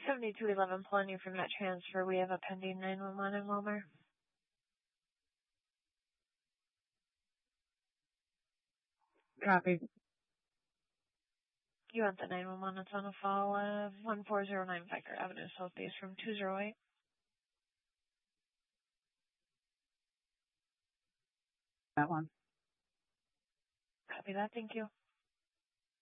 7211 pulling you from that transfer. We have a pending 911 in Wilmer. Copy. You want the 911 that's on a fall of 1409 Fiker Avenue, Southeast from 208. That one. Copy that. Thank you.